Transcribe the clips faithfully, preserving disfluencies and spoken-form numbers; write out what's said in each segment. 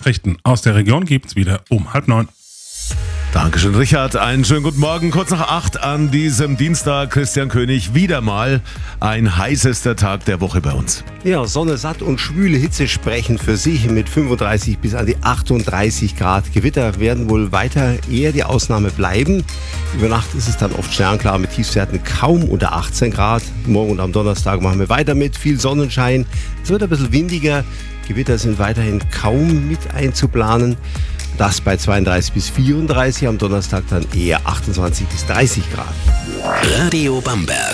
Nachrichten aus der Region gibt's wieder um halb neun. Dankeschön, Richard. Einen schönen guten Morgen. Kurz nach acht an diesem Dienstag. Christian König, wieder mal ein heißester Tag der Woche bei uns. Ja, Sonne satt und schwüle Hitze sprechen für sich mit fünfunddreißig bis an die achtunddreißig Grad. Gewitter werden wohl weiter eher die Ausnahme bleiben. Über Nacht ist es dann oft sternklar mit Tiefstwerten kaum unter achtzehn Grad. Morgen und am Donnerstag machen wir weiter mit viel Sonnenschein. Es wird ein bisschen windiger. Gewitter sind weiterhin kaum mit einzuplanen. Das bei zweiunddreißig bis vierunddreißig, am Donnerstag dann eher achtundzwanzig bis dreißig Grad. Radio Bamberg.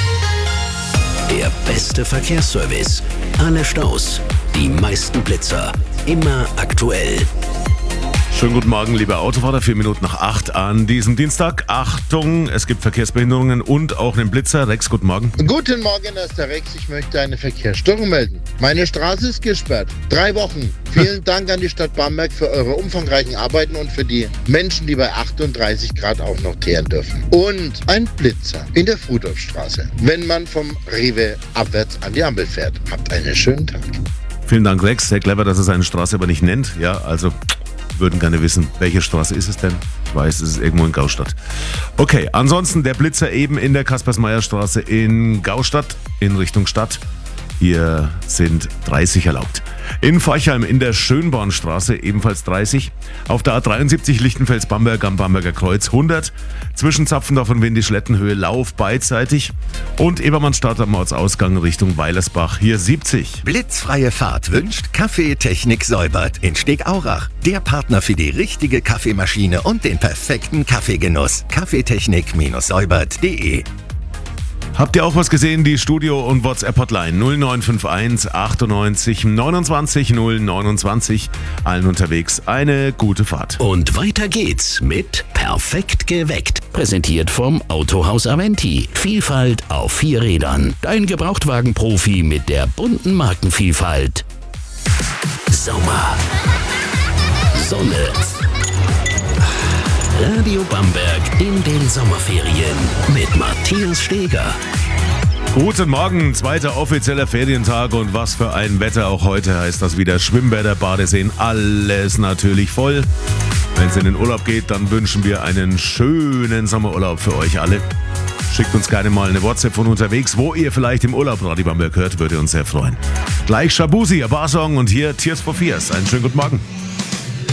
Der beste Verkehrsservice. Alle Staus, die meisten Blitzer. Immer aktuell. Schönen guten Morgen, liebe Autofahrer. Vier Minuten nach acht an diesem Dienstag. Achtung, es gibt Verkehrsbehinderungen und auch einen Blitzer. Rex, guten Morgen. Guten Morgen, das ist der Rex. Ich möchte eine Verkehrsstörung melden. Meine Straße ist gesperrt. Drei Wochen. Vielen Dank an die Stadt Bamberg für eure umfangreichen Arbeiten und für die Menschen, die bei achtunddreißig Grad auch noch teeren dürfen. Und ein Blitzer in der Frudolfstraße, wenn man vom Rewe abwärts an die Ampel fährt. Habt einen schönen Tag. Vielen Dank, Rex. Sehr clever, dass er seine Straße aber nicht nennt. Ja, also würden gerne wissen, welche Straße ist es denn? Ich weiß, es ist irgendwo in Gaustadt. Okay, ansonsten der Blitzer eben in der Kaspers-Meyer-Straße in Gaustadt in Richtung Stadt. Hier sind dreißig erlaubt. In Forchheim in der Schönbornstraße ebenfalls dreißig. Auf der A dreiundsiebzig Lichtenfels-Bamberg am Bamberger Kreuz hundert. Zwischen Zapfendorf und Windischlettenhöhe Lauf beidseitig. Und Ebermannstadt am Ortsausgang Richtung Weilersbach hier siebzig. Blitzfreie Fahrt wünscht Kaffeetechnik Säubert in Stegaurach. Der Partner für die richtige Kaffeemaschine und den perfekten Kaffeegenuss. kaffeetechnik-säubert punkt de. Habt ihr auch was gesehen? Die Studio- und WhatsApp-Hotline null neun fünf eins achtundneunzig neunundzwanzig null neunundzwanzig. Allen unterwegs eine gute Fahrt. Und weiter geht's mit Perfekt geweckt. Präsentiert vom Autohaus Aventi. Vielfalt auf vier Rädern. Dein Gebrauchtwagenprofi mit der bunten Markenvielfalt. Sommer. Sonne. Radio Bamberg in den Sommerferien mit Matthias Steger. Guten Morgen, zweiter offizieller Ferientag und was für ein Wetter auch heute, heißt das wieder Schwimmbäder, Badeseen, alles natürlich voll. Wenn es in den Urlaub geht, dann wünschen wir einen schönen Sommerurlaub für euch alle. Schickt uns gerne mal eine WhatsApp von unterwegs, wo ihr vielleicht im Urlaub Radio Bamberg hört, würde uns sehr freuen. Gleich Shabuzi, ein Barsong und hier Tears for Fears. Einen schönen guten Morgen.